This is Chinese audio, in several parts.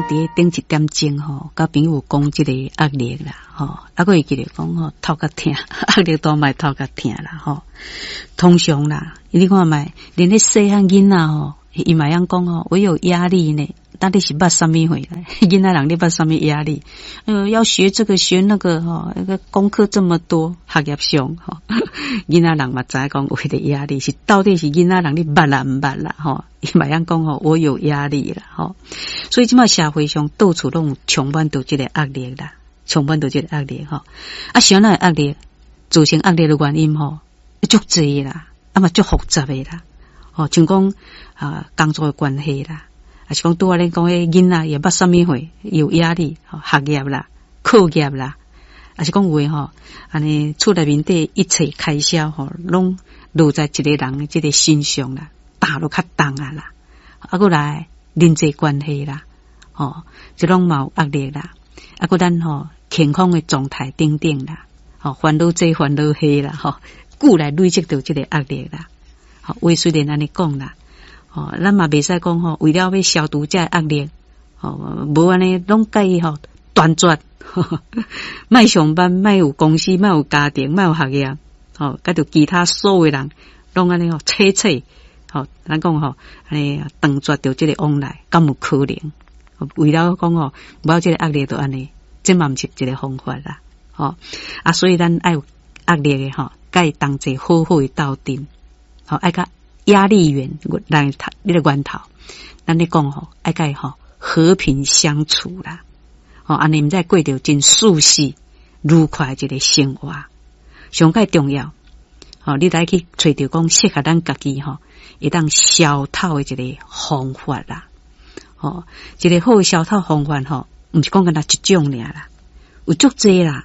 伫顶一点钟吼，甲朋友讲即个压力啦，吼，啊，个会记得讲吼，头壳痛，压力大卖头壳痛啦，吼。通常啦，你看卖，连咧细汉囡仔吼，伊嘛样讲吼，我有压力呢。到底是捌什么回来？囡仔人你捌什么压力？要学这个学那个吼，那个功课这么多，学业上吼，囡仔人嘛知讲有迄个压力是到底是囡仔人你捌啦毋捌啦吼？伊嘛样讲吼，我有压力啦吼。所以即卖社会上到处拢充满着即个压力啦，充满着即个压力吼。啊，啥那压力造成压力的原因吼，足济啦，啊嘛足复杂的啦。吼，像讲工作的关系啦。还是讲拄仔咧讲迄囡仔也捌什么会有压力，学业啦、课业啦，还是讲有诶吼，安尼厝内面底一切开销吼，拢落在一个人诶即个身上啦，打落较重啊啦，啊过来人际关系啦，吼，即拢嘛有压力啦，啊过咱吼健康诶状态等等啦，吼烦恼这烦恼迄啦，吼，故来累积到即个压力啦，吼，话虽然安尼讲啦。哦，咱嘛袂使讲吼，为了要消除这压力，哦，无安尼拢介意吼断绝，卖上班，卖有公司，卖有家庭，卖有学业，哦，甲着其他所有人拢安尼吼切，吼，咱讲吼，安尼断绝着这个往来，敢有可能？为了讲吼，无这个压力就安尼，这嘛毋是一个方法啦，吼啊，所以咱爱有压力的吼，该当做好好的斗阵，吼爱甲。压力源来你的源头，咱咧讲吼，爱甲伊吼和平相处啦，吼安尼毋再过着真舒适、愉快一个生活，上介重要。吼，你来去找着讲适合咱家己吼，会当消透的一个方法啦，吼，一个好消透方法吼，毋是讲干那一种尔啦，有足济啦，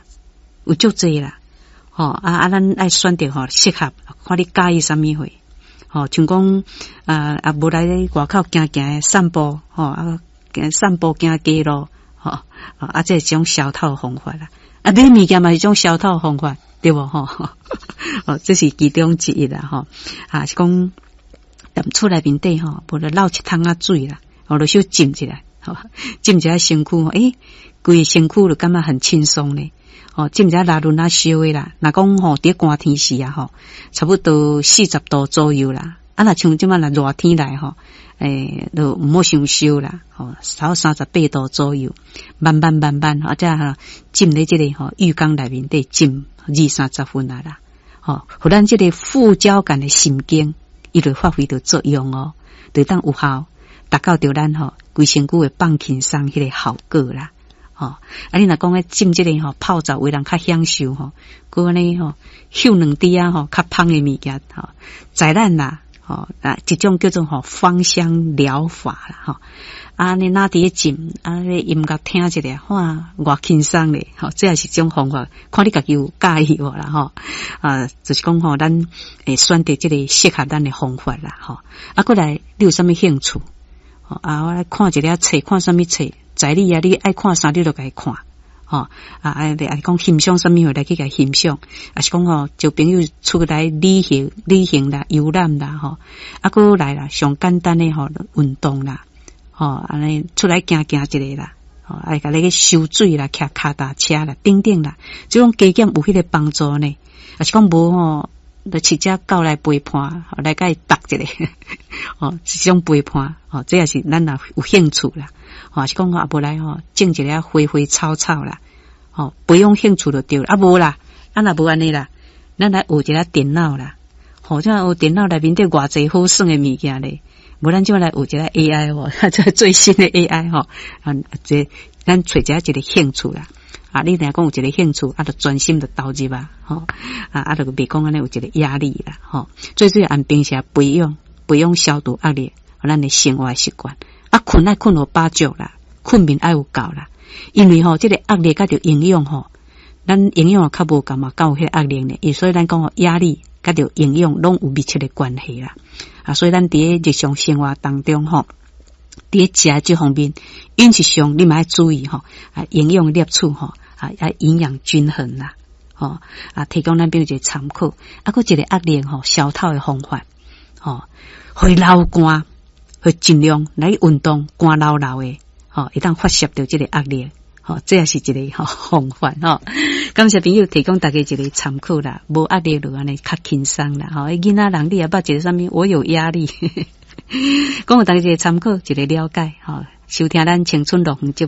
吼咱爱选择吼适合，看你介意什么货。吼，像讲无来外口行散步，吼散步行街路，吼这是种消透方法啦。买物件嘛是种消透方法，对无吼？哦，这是其中之一啦，吼是讲厝内面底吼，无就漏一桶水啦，就小浸一下，吼浸一下身躯，规个身躯就感觉很轻松咧。哦，浸一下拉轮烧的啦。若讲吼，伫寒天时啊，吼，差不多40度左右啦。啊，若像即摆若热天来吼，就毋好伤烧啦。吼，38度左右，慢慢，或者浸咧即个吼浴缸内面底浸20-30分啊啦。吼，互咱即个副交感的神经，伊就发挥着作用哦，就当有效达到着咱吼规身躯的放轻松迄个效果啦。吼，你若讲咧浸即个吼泡澡，为人较享受吼，佮安尼吼嗅两滴啊吼较芳的物件吼，在咱啦吼一种叫做吼芳香疗法啦吼，你哪伫浸咧音乐听一下，哇，偌轻松咧吼，这也是一种方法，看你家己有介意无啦吼，就是讲吼咱会选择即个适合咱的方法啦吼，过来你有啥物兴趣？我来看一个册，看啥物册？在你你爱看啥你就该看，吼讲欣赏什么来去甲欣赏，是讲吼就朋友出来旅行啦、游览啦，吼过来啦，上简单的吼运动啦，吼安尼出来行一个啦，吼爱甲你去收水啦、骑脚踏车啦、等等啦，这种加减有迄个帮助呢，是讲无吼。就饲只狗来陪伴，来甲伊搭一个，是种陪伴，这也是咱若有兴趣啦，是讲无来种一个花草草啦，培养兴趣就对了，无啦，若无安尼啦，咱来学一下电脑啦，这学电脑内面底偌济好耍的物件咧，无咱就来学一下 AI 这最新的 AI 这咱找一个兴趣啦。你若讲有一个兴趣，就专心的投入啊，就别讲安尼有一个压力啦，最主要按平时培养消除压力，咱的生活习惯，困爱困有饱足啦，困眠爱有够啦，因为这个压力甲着营养咱营养较无够嘛，敢有迄个压力呢？所以咱讲压力甲着营养拢有密切的关系啦，所以咱伫日常生活当中伫食这方面，饮食上你嘛要注意营养摄取要营养均衡啦，提供咱比如一个参考，还一个压力消透的方法，会流汗，会尽量来运动，汗流的， 会当发泄到这个压力。这也是一个方法感谢朋友提供大家一个参考啦，无压力就安尼较轻松啦囡仔人你也捌一个啥物我有压力讲互大家一个参考，一个了解收听咱青春乐园节目。